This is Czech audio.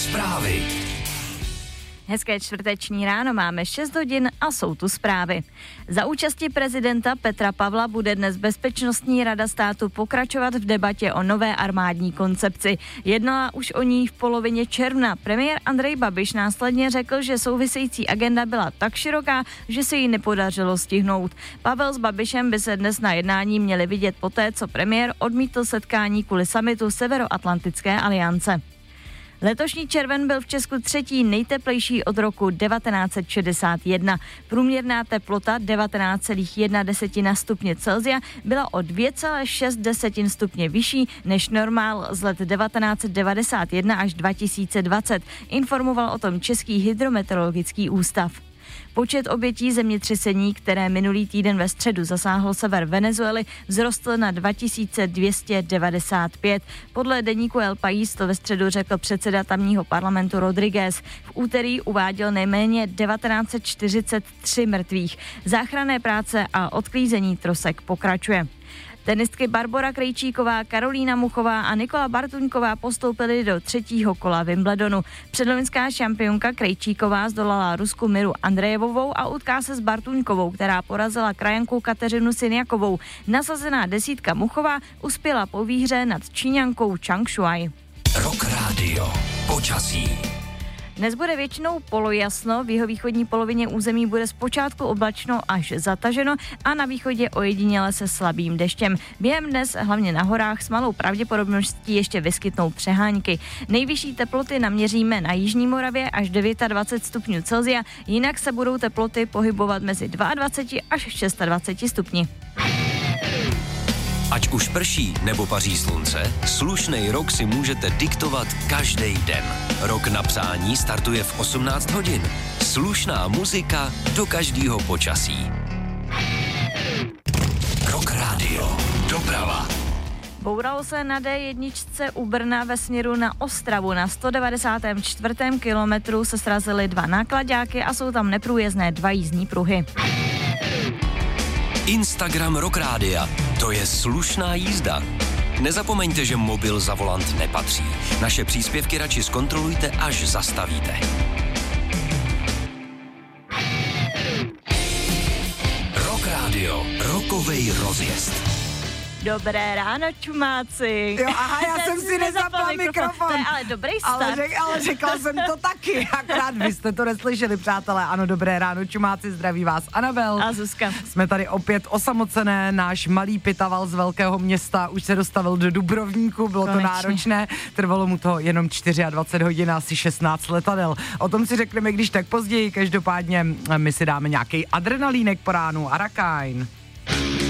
Zprávy. Hezké čtvrteční ráno, máme 6 hodin a jsou tu zprávy. Za účasti prezidenta Petra Pavla bude dnes Bezpečnostní rada státu pokračovat v debatě o nové armádní koncepci. Jednala už o ní v polovině června. Premiér Andrej Babiš následně řekl, že související agenda byla tak široká, že se jí nepodařilo stihnout. Pavel s Babišem by se dnes na jednání měli vidět poté, co premiér odmítl setkání kvůli summitu Severoatlantické aliance. Letošní červen byl v Česku třetí nejteplejší od roku 1961. Průměrná teplota 19,1 stupně Celsia byla o 2,6 stupně vyšší než normál z let 1991 až 2020, informoval o tom Český hydrometeorologický ústav. Počet obětí zemětřesení, které minulý týden ve středu zasáhlo sever Venezuely, vzrostl na 2295. Podle deníku El País to ve středu řekl předseda tamního parlamentu Rodriguez. V úterý uváděl nejméně 1943 mrtvých. Záchranné práce a odklízení trosek pokračuje. Tenistky Barbora Krejčíková, Karolína Muchová a Nikola Bartuňková postoupily do třetího kola Wimbledonu. Předloňská šampionka Krejčíková zdolala Rusku Miru Andrejevovou a utká se s Bartuňkovou, která porazila krajanku Kateřinu Sinjakovou. Nasazená desítka Muchová uspěla po výhře nad Číňankou Chang Shuai. Rock Radio. Počasí. Dnes bude většinou polojasno, v jihovýchodní polovině území bude zpočátku oblačno až zataženo a na východě ojediněle se slabým deštěm. Během dnes hlavně na horách s malou pravděpodobností ještě vyskytnou přehánky. Nejvyšší teploty naměříme na jižní Moravě až 29 stupňů Celsia, jinak se budou teploty pohybovat mezi 22 až 26 stupni. Ať už prší nebo paří slunce, slušnej rok si můžete diktovat každý den. Rok na přání startuje v 18 hodin. Slušná muzika do každého počasí. Rock Radio. Doprava. Bouralo se na D1 u Brna ve směru na Ostravu. Na 194. kilometru se srazily dva náklaďáky a jsou tam neprůjezdné dva jízdní pruhy. Instagram Rock Rádia. To je slušná jízda. Nezapomeňte, že mobil za volant nepatří. Naše příspěvky radši zkontrolujte, až zastavíte. Rock Radio. Rokovej rozjezd. Dobré ráno, čumáci. Jo, aha, já jsem si nezapla mikrofon. To je ale dobrý start. Ale řekla jsem to taky, akorát vy jste to neslyšeli, přátelé. Ano, dobré ráno, čumáci, zdraví vás Anabel. A Zuzka. Jsme tady opět osamocené, náš malý pitaval z velkého města už se dostavil do Dubrovníku, bylo Konečně. to náročné, trvalo mu to jenom 24 hodin, asi 16 letadel. O tom si řekneme když tak později, každopádně my si dáme nějaký adrenalínek po ránu, Arakajn.